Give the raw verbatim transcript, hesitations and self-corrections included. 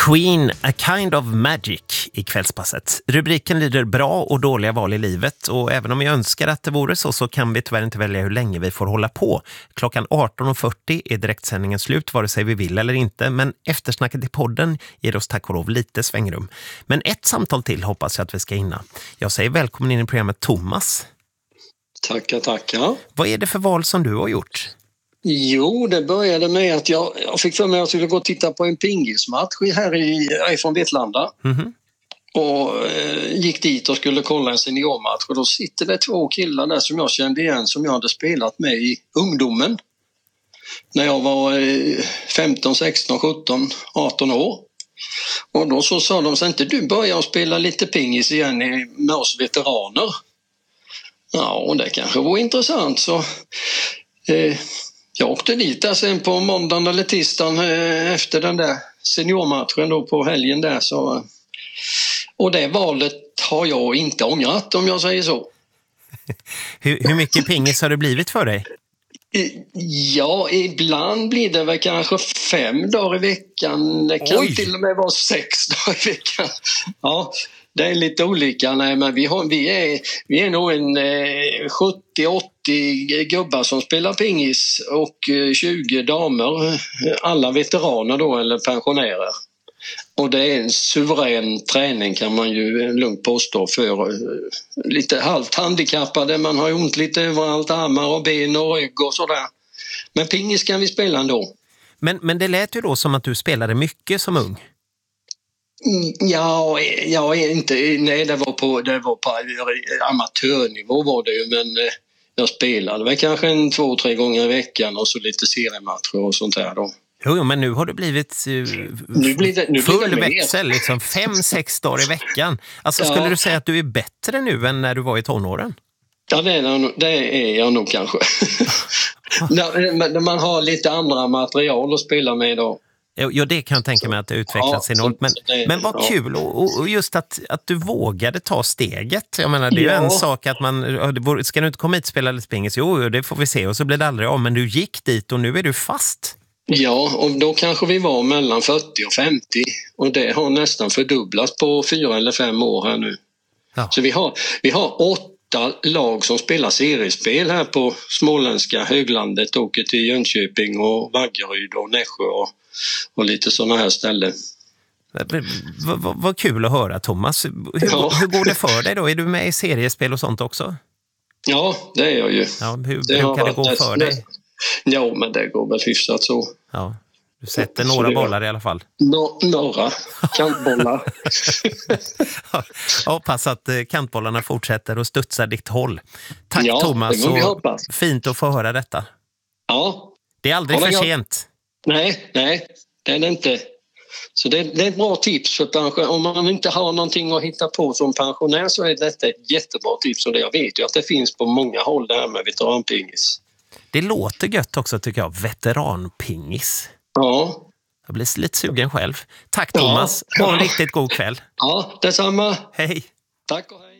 Queen, A Kind of Magic i kvällspasset. Rubriken lyder bra och dåliga val i livet, och även om jag önskar att det vore så så kan vi tyvärr inte välja hur länge vi får hålla på. Klockan arton och fyrtio är direktsändningen slut vare sig vi vill eller inte, men eftersnacket i podden ger oss tack och lov lite svängrum. Men ett samtal till hoppas jag att vi ska hinna. Jag säger välkommen in i programmet Thomas. Tackar, tackar. Vad är det för val som du har gjort? Jo, det började med att jag, jag fick för mig att jag skulle gå och titta på en pingismatch här i, ifrån Vetlanda. Mm-hmm. Och eh, gick dit och skulle kolla en seniormatch. Och då sitter det två killar där som jag kände igen, som jag hade spelat med i ungdomen. När jag var eh, femton, sexton, sjutton, arton år. Och då så sa de, så inte du börjar spela lite pingis igen med oss veteraner? Ja, och det kanske var intressant, så... Eh, Jag åkte dit där sen på måndagen eller tisdagen efter den där seniormatchen då på helgen där. Så, och det valet har jag inte ångrat, om jag säger så. hur, hur mycket pingis har det blivit för dig? Ja, ibland blir det väl kanske fem dagar i veckan. Det kan Oj. till och med vara sex dagar i veckan. Ja, det är lite olika. Nej, men vi, har, vi, är, vi är nog en eh, sjuttio åttio gubbar som spelar pingis och eh, tjugo damer. Alla veteraner då, eller pensionärer. Och det är en suverän träning, kan man ju lugnt påstå, för eh, lite halvt handikappade. Man har ont lite överallt, armar och ben och rygg och sådär. Men pingis kan vi spela ändå. Men, men det lät ju då som att du spelade mycket som ung. Ja, ja inte, nej, det var på, det var på amatörnivå var det ju, men jag spelade väl kanske en två, tre gånger i veckan och så lite seriematcher och sånt där då. Jo, men nu har du blivit uh, nu blir det, nu full blir det växel, liksom fem, sex dagar i veckan. Alltså skulle ja. du säga att du är bättre nu än när du var i tonåren? Ja, det är, det är jag nog kanske. När man har lite andra material att spela med idag. Ja, det kan jag tänka mig att det utvecklats ja, enormt. Men, det, men vad ja. kul, och, och just att, att du vågade ta steget. Jag menar, det är ju ja. en sak att man, ska du inte komma hit och spela lite pingis? Jo, det får vi se. Och så blir det aldrig av. Men du gick dit och nu är du fast. Ja, och då kanske vi var mellan fyrtio och femtio. Och det har nästan fördubblats på fyra eller fem år här nu. Ja. Så vi har, vi har åtta lag som spelar seriespel här på småländska höglandet. Åker till Jönköping och Vaggeryd och Nässjö och och lite sådana här ställen. Vad va, va kul att höra, Thomas. Hur, ja. hur går det för dig då? Är du med i seriespel och sånt också? Ja, det är jag ju. Ja, hur det brukar det gå det, för dig? Ja, men det går väl hyfsat så. Ja, du sätter några bollar i alla fall. No, några kantbollar. ja, hoppas att kantbollarna fortsätter och studsar ditt håll. Tack ja, Thomas, och fint att få höra detta. Ja. Det är aldrig för sent. Nej, nej, det är det inte. Så det, det är ett bra tips för pensionär. Om man inte har någonting att hitta på som pensionär så är detta ett jättebra tips. Och det jag vet ju att det finns på många håll det här med veteranpingis. Det låter gött också, tycker jag, veteranpingis. Ja. Jag blir lite sugen själv. Tack Thomas, ja. Ha en riktigt god kväll. Ja, detsamma. Hej. Tack och hej.